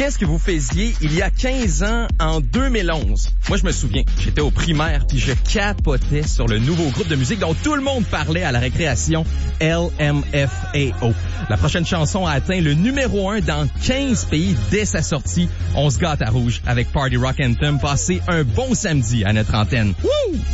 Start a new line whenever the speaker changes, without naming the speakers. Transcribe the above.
Qu'est-ce que vous faisiez il y a 15 ans, en 2011? Moi, je me souviens, j'étais au primaire puis je capotais sur le nouveau groupe de musique dont tout le monde parlait à la récréation, LMFAO. La prochaine chanson a atteint le numéro 1 dans 15 pays dès sa sortie. On se gâte à Rouge avec Party Rock Anthem. Passez un bon samedi à notre antenne. Woo!